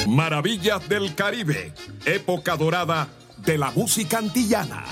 Maravillas del Caribe, época dorada de la música antillana.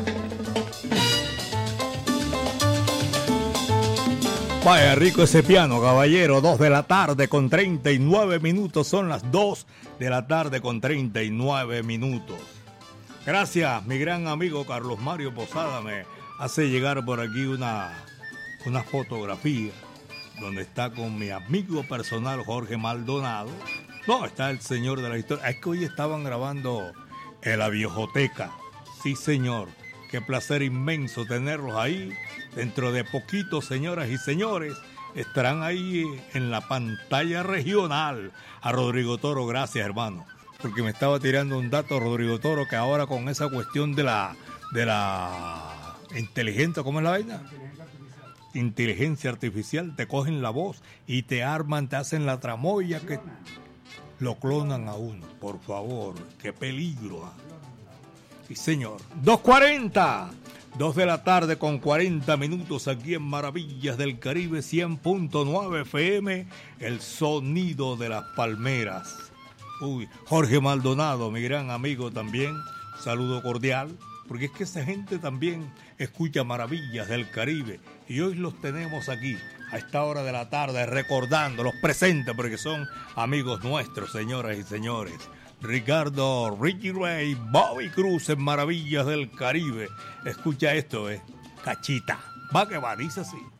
Vaya rico ese piano, caballero. 2 de la tarde con 39 minutos. Son las 2 de la tarde con 39 minutos. Gracias, mi gran amigo Carlos Mario Posada. Me hace llegar por aquí una fotografía donde está con mi amigo personal Jorge Maldonado. No, está el señor de la historia. Es que hoy estaban grabando en la Viejoteca. Sí, señor. Qué placer inmenso tenerlos ahí. Dentro de poquito, señoras y señores, estarán ahí en la pantalla regional. A Rodrigo Toro, gracias, hermano. Porque me estaba tirando un dato, Rodrigo Toro, que ahora con esa cuestión de la inteligencia, ¿cómo es la vaina? Inteligencia artificial, te cogen la voz y te arman, te hacen la tramoya que lo clonan a uno. Por favor, qué peligro. Sí, señor. 2:40. 2 de la tarde con 40 minutos aquí en Maravillas del Caribe, 100.9 FM, el sonido de las palmeras. Uy, Jorge Maldonado, mi gran amigo también, saludo cordial, porque es que esa gente también escucha Maravillas del Caribe y hoy los tenemos aquí a esta hora de la tarde recordando los presentes porque son amigos nuestros, señoras y señores. Ricardo, Ricky Ray, Bobby Cruz en Maravillas del Caribe. Escucha esto, Cachita. Va que va, dice así.